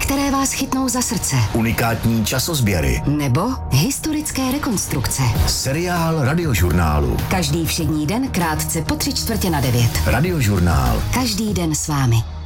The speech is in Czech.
které vás chytnou za srdce. Unikátní časozběry. Nebo historické rekonstrukce. Seriál Radiožurnálu. Každý všední den krátce po 8:45. Radiožurnál. Každý den s vámi.